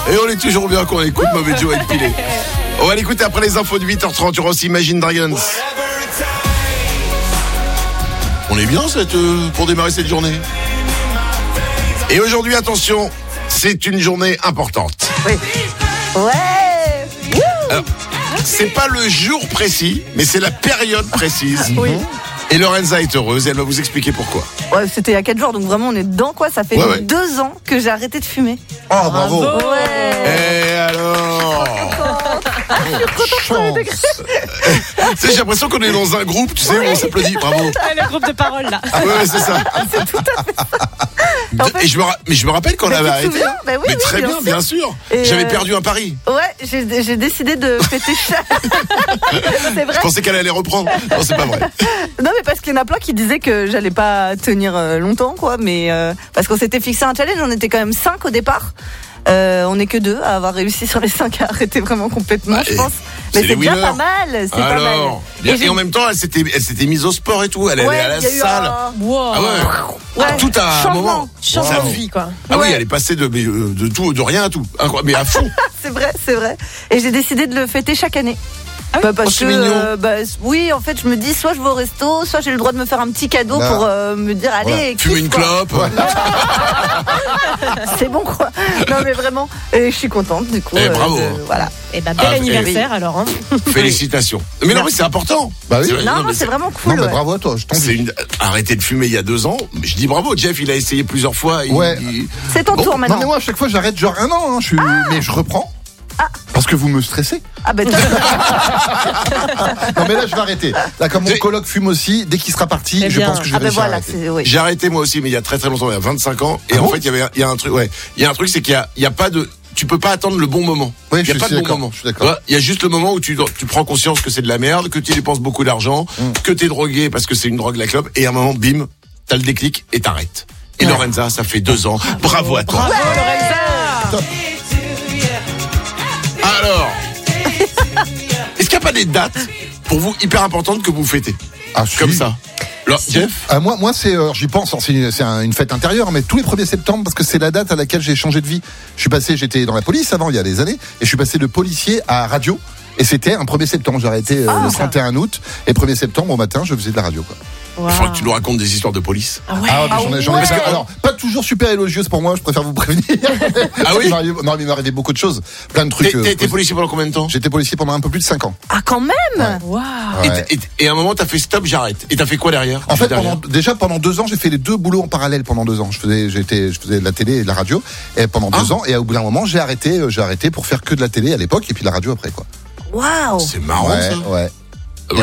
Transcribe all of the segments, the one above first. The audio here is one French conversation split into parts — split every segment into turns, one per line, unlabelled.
Et on est toujours bien quand on écoute Mauvais Joe avec Pilé. On va l'écouter après les infos de 8h30. Il y aura aussi Imagine Dragons. On est bien pour démarrer cette journée. Et aujourd'hui, attention, c'est une journée importante.
Oui. Ouais.
Alors, c'est pas le jour précis, mais c'est la période précise.
Oui.
Et Lorenza est heureuse et elle va vous expliquer pourquoi.
Ouais, c'était il y a 4 jours, donc vraiment on est dedans quoi. Ça fait 2 ans que j'ai arrêté de fumer.
Oh, bravo.
Ouais.
Et alors
Chance.
Tu sais, j'ai l'impression qu'on est dans un groupe, tu sais, où on s'applaudit. Bravo.
Le groupe de parole là.
Ouais, c'est ça.
C'est tout à fait ça. En fait,
Et je me rappelle qu'on avait arrêté.
Bah oui,
mais
oui,
très bien sûr.
Et
J'avais perdu un pari.
Ouais, j'ai décidé de fêter ça. C'est vrai.
Je pensais qu'elle allait reprendre. Non, c'est pas vrai.
Non, mais parce qu'il y en a plein qui disaient que j'allais pas tenir longtemps, quoi. Mais parce qu'on s'était fixé un challenge, on était quand même 5 au départ. On n'est que 2 à avoir réussi sur les 5 à arrêter vraiment complètement, je pense. Mais c'est déjà pas mal. C'est pas mal.
Et en même temps, elle s'était mise au sport et tout. Elle allait à la salle.
Wow.
Ah ouais. Tout à un moment.
Changement de vie, quoi.
Ah oui, elle est passée de tout, de rien à tout. Mais à fond.
C'est vrai. Et j'ai décidé de le fêter chaque année.
Ah oui,
parce
c'est
que
mignon.
oui, en fait, je me dis soit je vais au resto, soit j'ai le droit de me faire un petit cadeau pour me dire allez,
fumer une clope.
C'est bon quoi. Non mais vraiment, et je suis contente du coup.
Bravo.
Voilà.
Et bel anniversaire alors. Hein.
Félicitations. Mais non, mais c'est important.
Bah oui.
Non, c'est vraiment cool.
Non, mais bravo à toi, je t'en dis.
Arrêter de fumer il y a 2 ans. Je dis bravo, Jeff, il a essayé plusieurs fois.
C'est ton tour maintenant.
Non, mais moi, à chaque fois, j'arrête genre 1 an. Mais je reprends. Parce que vous me stressez.
Ah ben
Non mais là je vais arrêter. Là comme mon coloc fume aussi, dès qu'il sera parti, je pense que je vais réussir à arrêter.
Oui.
J'ai arrêté moi aussi, mais il y a très très longtemps, il y a 25 ans. Et en fait il y a un truc, il y a un truc, c'est qu'il y a pas de, tu peux pas attendre le bon moment.
Oui,
il y a pas de bon moment.
Je suis d'accord.
Il y a juste le moment où tu prends conscience que c'est de la merde, que tu dépenses beaucoup d'argent, que t'es drogué parce que c'est une drogue la clope, et à un moment bim, t'as le déclic et t'arrêtes. Et Lorenza, ça fait 2 ans. Bravo à toi.
Bravo Lorenza.
Alors, est-ce qu'il n'y a pas des dates pour vous hyper importantes que vous fêtez comme ça? Alors, Jeff?
Moi c'est, j'y pense, c'est une fête intérieure, mais tous les 1er septembre, parce que c'est la date à laquelle j'ai changé de vie. J'étais dans la police avant, il y a des années, et je suis passé de policier à radio. Et c'était un 1er septembre, j'ai arrêté le 31 août, et 1er septembre au matin, je faisais de la radio, quoi.
Il faudrait que tu nous racontes des histoires de police.
J'en ai alors, pas toujours super élogieuses pour moi, je préfère vous prévenir.
Ah oui?
Non, mais il m'est arrivé beaucoup de choses. Plein de trucs.
T'as été policier pendant combien de temps?
J'étais policier pendant un peu plus de 5 ans.
Ah quand même.
Waouh.
Ouais.
Et à un moment, t'as fait stop, j'arrête. Et t'as fait quoi derrière?
En fait, pendant 2 ans, j'ai fait les 2 boulots en parallèle pendant 2 ans. Je faisais de la télé et de la radio, et pendant 2 ans, et au bout d'un moment, j'ai arrêté pour faire que de la télé à l'époque, et puis la radio après, quoi.
Waouh.
C'est marrant, ça.
Ouais.
Moi,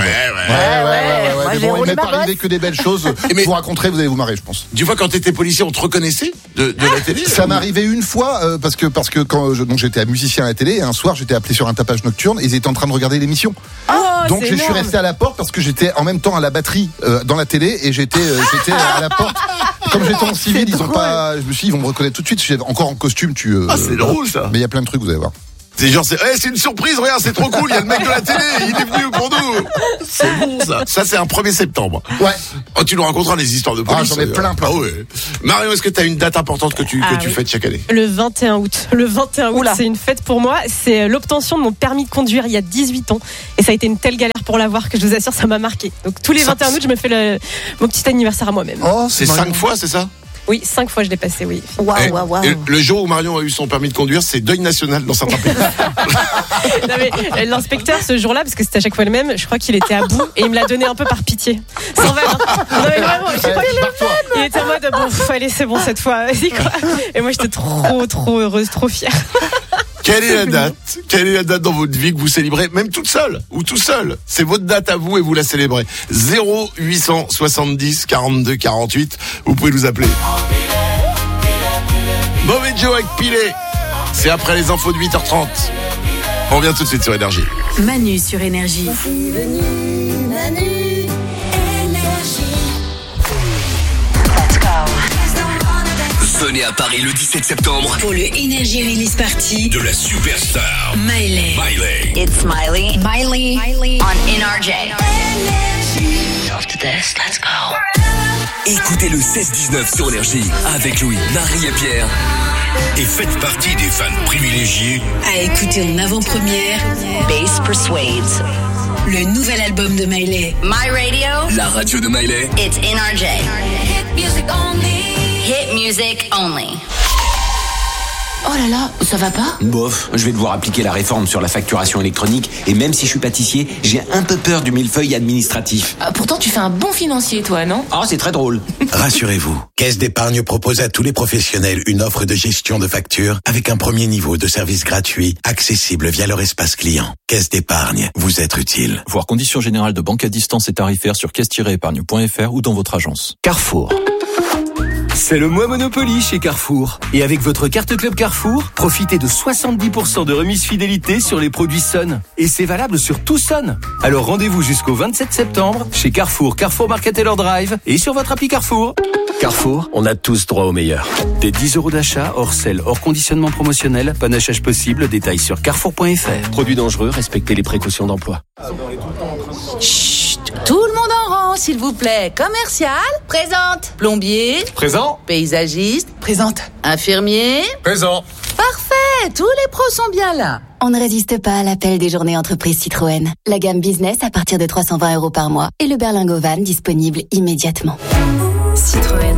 Mais
j'ai
bon, il
roulé
m'est
ma
pas arrivé
bosse.
que des belles choses.
Mais-
Vous raconterez, vous allez vous marrer, je pense.
Du fois, quand t'étais policier, on te reconnaissait de la télé?
Ça m'est arrivé une fois parce que quand donc j'étais musicien à la télé, et un soir j'étais appelé sur un tapage nocturne et ils étaient en train de regarder l'émission. Donc je suis resté à la porte parce que j'étais en même temps à la batterie dans la télé et j'étais à la porte. Comme j'étais en civil, ils vont me reconnaître tout de suite. Je suis encore en costume,
c'est drôle ça.
Mais il y a plein de trucs, vous allez voir.
C'est genre, c'est une surprise, regarde, c'est trop cool, il y a le mec de la télé, il est venu pour nous. C'est bon ça. Ça, c'est un 1er septembre.
Ouais.
Oh, tu nous raconteras les histoires de police.
j'en ai plein.
Ah ouais. Marion, est-ce que tu as une date importante que tu fêtes chaque année?
Le 21 août. Le 21 août, c'est une fête pour moi. C'est l'obtention de mon permis de conduire il y a 18 ans. Et ça a été une telle galère pour l'avoir que je vous assure, ça m'a marqué. Donc tous les 21 août, je me fais mon petit anniversaire à moi-même.
Oh,
c'est 5 fois, c'est ça?
Oui, 5 fois je l'ai passé, oui.
Waouh.
Et le jour où Marion a eu son permis de conduire, c'est deuil national dans certains pays.
Non mais l'inspecteur ce jour-là, parce que c'était à chaque fois le même, je crois qu'il était à bout et il me l'a donné un peu par pitié. Sans vanne. Non mais vraiment, je crois qu'il était en mode bon, allez c'est bon cette fois. Vas-y, quoi. Et moi j'étais trop heureuse, trop fière.
Quelle est la date dans votre vie que vous célébrez, même toute seule ou tout seul? C'est votre date à vous et vous la célébrez. 0870 42 48. Vous pouvez nous appeler. Mauvais Joe avec Pilé. C'est après les infos de 8h30. On revient tout de suite sur Énergie.
Manu sur Énergie.
Venez à Paris le 17 septembre
Pour le Énergie Release Party
de la superstar
Miley.
Miley.
It's Miley on NRJ. this. Let's go.
Écoutez le 16-19 sur Énergie avec Louis, Marie et Pierre.
Et faites partie des fans privilégiés.
À écouter en avant-première, Bass Persuades. Le nouvel album de Miley.
My radio.
La radio de Miley.
It's NRJ.
Hit music only.
Hit music only.
Oh là là, ça va pas ?
Bof, je vais devoir appliquer la réforme sur la facturation électronique et même si je suis pâtissier, j'ai un peu peur du millefeuille administratif.
Pourtant tu fais un bon financier toi, non ?
Ah, c'est très drôle.
Rassurez-vous, Caisse d'épargne propose à tous les professionnels une offre de gestion de factures avec un premier niveau de service gratuit, accessible via leur espace client. Caisse d'épargne, vous être utile.
Voir conditions générales de banque à distance et tarifaires sur caisse-épargne.fr ou dans votre agence.
Carrefour. C'est le mois Monopoly chez Carrefour. Et avec votre carte Club Carrefour, profitez de 70% de remise fidélité sur les produits Sun. Et c'est valable sur tout Sun. Alors rendez-vous jusqu'au 27 septembre chez Carrefour, Carrefour Market Taylor Drive et sur votre appli Carrefour. Carrefour, on a tous droit au meilleur. Des 10 € d'achat, hors sel, hors conditionnement promotionnel, panachage possible, détails sur carrefour.fr. Produits dangereux, respectez les précautions d'emploi.
Chut, tout le monde en rang, s'il vous plaît. Commercial, présente. Plombier,
Présent.
paysagiste, présente. Infirmier,
Présent.
parfait, tous les pros sont bien là.
On ne résiste pas à l'appel des journées entreprises Citroën. La gamme business à partir de 320 € par mois et le berlingot van disponible immédiatement.
Citroën.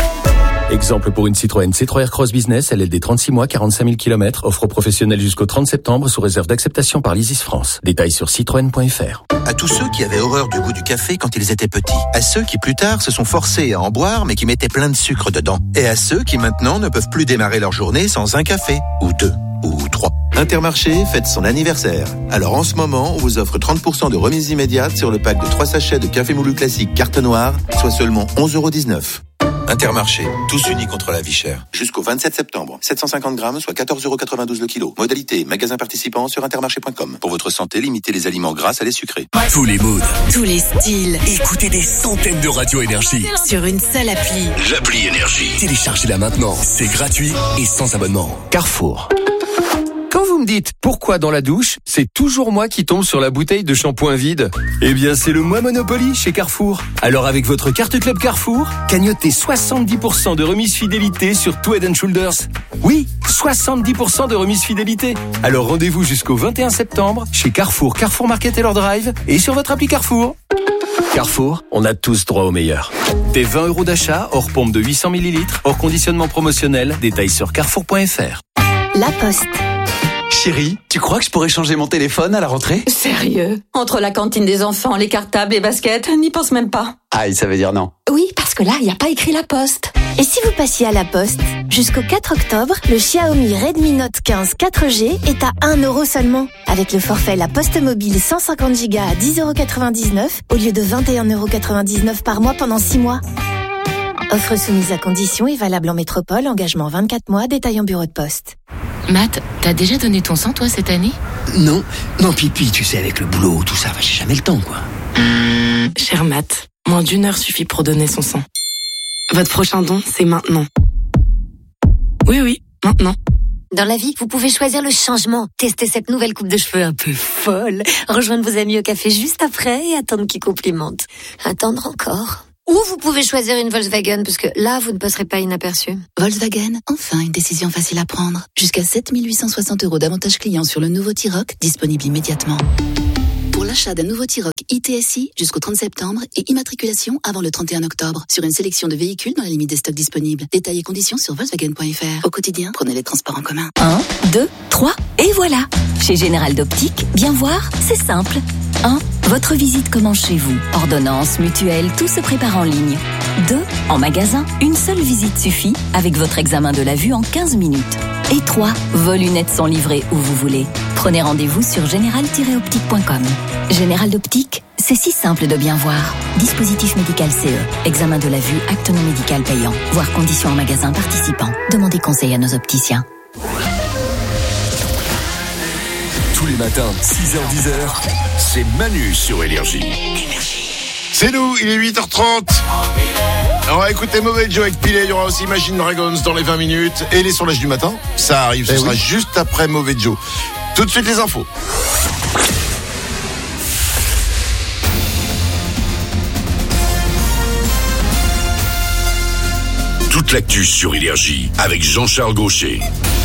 Exemple pour une Citroën C3 Aircross Business, LLD 36 mois, 45 000 km, offre aux professionnels jusqu'au 30 septembre sous réserve d'acceptation par l'Isis France. Détails sur citroën.fr.
À tous ceux qui avaient horreur du goût du café quand ils étaient petits. À ceux qui plus tard se sont forcés à en boire mais qui mettaient plein de sucre dedans. Et à ceux qui maintenant ne peuvent plus démarrer leur journée sans un café. Ou deux. Ou trois. Intermarché fête son anniversaire. Alors en ce moment, on vous offre 30% de remise immédiate sur le pack de 3 sachets de café moulu classique carte noire, soit seulement 11,19 €. Intermarché, tous unis contre la vie chère. Jusqu'au 27 septembre, 750 grammes, soit 14,92 € le kilo. Modalité, magasin participant sur intermarché.com. Pour votre santé, limitez les aliments gras à les sucrés.
Tous les moods.
Tous les styles.
Écoutez des centaines de radios Énergie.
Sur une seule appli.
L'appli Énergie. Téléchargez-la maintenant. C'est gratuit et sans abonnement.
Carrefour. Quand vous me dites pourquoi dans la douche, c'est toujours moi qui tombe sur la bouteille de shampoing vide. Eh bien, c'est le mois Monopoly chez Carrefour. Alors avec votre carte Club Carrefour, cagnotez 70% de remise fidélité sur tout Head & Shoulders. Oui, 70% de remise fidélité. Alors rendez-vous jusqu'au 21 septembre chez Carrefour, Carrefour Market Taylor Drive et sur votre appli Carrefour. Carrefour, on a tous droit au meilleur. Des 20 € d'achat, hors pompe de 800 ml, hors conditionnement promotionnel, détails sur carrefour.fr.
La Poste.
Chérie, tu crois que je pourrais changer mon téléphone à la rentrée ?
Sérieux ? Entre la cantine des enfants, les cartables, les baskets, n'y pense même pas.
Aïe, ça veut dire non.
Oui, parce que là, il n'y a pas écrit La Poste. Et si vous passiez à La Poste ? Jusqu'au 4 octobre, le Xiaomi Redmi Note 15 4G est à 1 € seulement. Avec le forfait La Poste Mobile 150 Go à 10,99 € au lieu de 21,99 € par mois pendant 6 mois. Offre soumise à conditions et valable en métropole, engagement 24 mois, détail en bureau de poste.
Matt, t'as déjà donné ton sang toi cette année ?
Non, pipi, tu sais, avec le boulot, tout ça, j'ai jamais le temps, quoi.
Cher Matt, moins d'1 heure suffit pour donner son sang. Votre prochain don, c'est maintenant. Oui, maintenant.
Dans la vie, vous pouvez choisir le changement. Testez cette nouvelle coupe de cheveux un peu folle. Rejoindre vos amis au café juste après et attendre qu'ils complimentent. Attendre encore. Ou vous pouvez choisir une Volkswagen, parce que là, vous ne passerez pas inaperçu.
Volkswagen, enfin une décision facile à prendre. Jusqu'à 7 860 € d'avantages clients sur le nouveau T-Roc, disponible immédiatement. Pour l'achat d'un nouveau T-Roc ITSI jusqu'au 30 septembre et immatriculation avant le 31 octobre sur une sélection de véhicules dans la limite des stocks disponibles. Détails et conditions sur Volkswagen.fr. Au quotidien, prenez les transports en commun.
1, 2, 3, et voilà. Chez Général d'Optique, bien voir, c'est simple. 1. Votre visite commence chez vous. Ordonnance, mutuelle, tout se prépare en ligne. 2. En magasin, une seule visite suffit avec votre examen de la vue en 15 minutes. Et 3. Vos lunettes sont livrées où vous voulez. Prenez rendez-vous sur général-optique.com. Général d'Optique, c'est si simple de bien voir. Dispositif médical CE. Examen de la vue, acte non médical payant. Voir conditions en magasin participant. Demandez conseil à nos opticiens.
Tous les matins, 6h-10h,
C'est Manu sur Énergie.
C'est nous, il est 8h30. On va écouter Mauvais Joe avec Pilet. Il y aura aussi Imagine Dragons dans les 20 minutes. Et les sondages du matin, ça arrive. Ce sera juste après Mauvais Joe. Tout de suite les infos.
l'actu sur Énergie avec Jean-Charles Gaucher.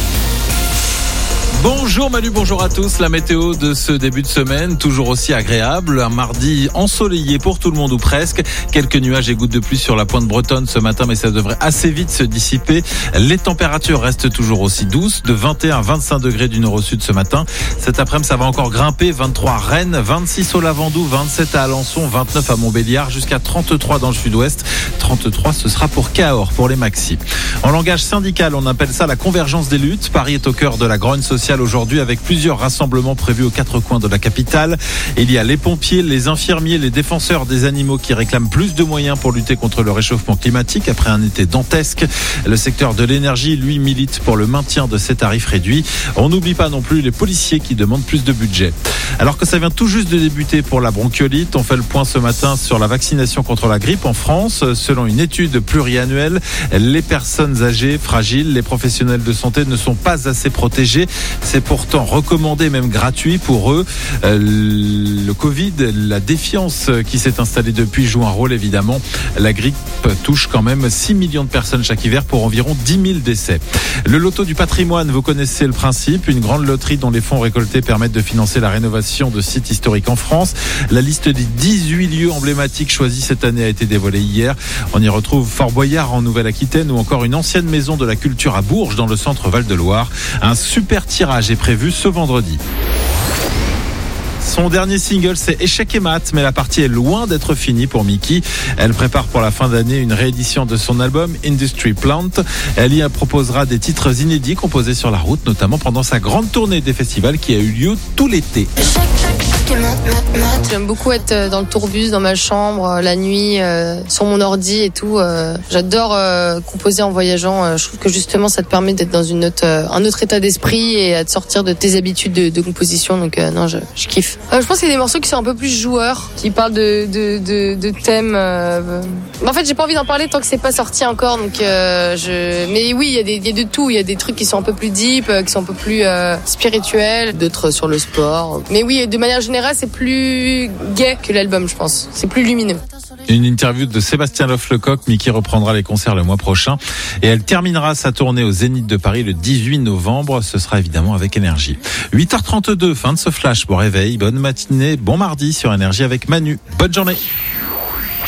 Bonjour Manu, bonjour à tous. La météo de ce début de semaine, toujours aussi agréable. Un mardi ensoleillé pour tout le monde ou presque. Quelques nuages et gouttes de pluie sur la pointe bretonne ce matin, mais ça devrait assez vite se dissiper. Les températures restent toujours aussi douces, de 21 à 25 degrés du nord au sud ce matin. Cet après-midi, ça va encore grimper. 23 à Rennes, 26 au Lavandou, 27 à Alençon, 29 à Montbéliard, jusqu'à 33 dans le sud-ouest. 33, ce sera pour Cahors, pour les maxis. En langage syndical, on appelle ça la convergence des luttes. Paris est au cœur de la grogne sociale aujourd'hui avec plusieurs rassemblements prévus aux quatre coins de la capitale. Il y a les pompiers, les infirmiers, les défenseurs des animaux qui réclament plus de moyens pour lutter contre le réchauffement climatique après un été dantesque. Le secteur de l'énergie, lui, milite pour le maintien de ces tarifs réduits. On n'oublie pas non plus les policiers qui demandent plus de budget. Alors que ça vient tout juste de débuter pour la bronchiolite, on fait le point ce matin sur la vaccination contre la grippe en France. Selon une étude pluriannuelle, les personnes âgées, fragiles, les professionnels de santé ne sont pas assez protégés. C'est pourtant recommandé, même gratuit pour eux. Le Covid, la défiance qui s'est installée depuis joue un rôle évidemment. La grippe touche quand même 6 millions de personnes chaque hiver pour environ 10 000 décès. Le loto du patrimoine, vous connaissez le principe. Une grande loterie dont les fonds récoltés permettent de financer la rénovation de sites historiques en France. La liste des 18 lieux emblématiques choisis cette année a été dévoilée hier. On y retrouve Fort Boyard en Nouvelle-Aquitaine ou encore une ancienne maison de la culture à Bourges dans le centre Val-de-Loire. Un super tirage est prévu ce vendredi. Son dernier single, c'est Échec et Mat, mais la partie est loin d'être finie pour Miki. Elle prépare pour la fin d'année une réédition de son album Industry Plant. Elle y proposera des titres inédits composés sur la route, notamment pendant sa grande tournée des festivals qui a eu lieu tout l'été.
J'aime beaucoup être dans le tourbus, dans ma chambre, la nuit, sur mon ordi et tout. J'adore composer en voyageant. Je trouve que justement ça te permet d'être dans un autre état d'esprit et de sortir de tes habitudes de composition. Donc non, je kiffe. Je pense qu'il y a des morceaux qui sont un peu plus joueurs, qui parlent de thèmes. En fait, j'ai pas envie d'en parler tant que c'est pas sorti encore. Donc mais oui, il y a de tout. Il y a des trucs qui sont un peu plus deep, qui sont un peu plus spirituels, d'autres sur le sport. Mais oui, de manière générale, c'est plus gai que l'album, je pense. C'est plus lumineux.
Une interview de Sébastien Loff-Lecoq. Miki reprendra les concerts le mois prochain et elle terminera sa tournée au Zénith de Paris le 18 novembre. Ce sera évidemment avec Énergie. 8h32, fin de ce flash. Bon réveil, bonne matinée, bon mardi sur Énergie avec Manu. Bonne journée.